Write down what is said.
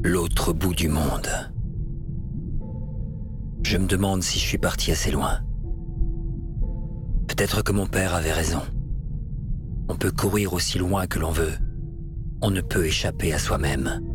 L'autre bout du monde. Je me demande si je suis parti assez loin. Peut-être que mon père avait raison. On peut courir aussi loin que l'on veut. On ne peut échapper à soi-même.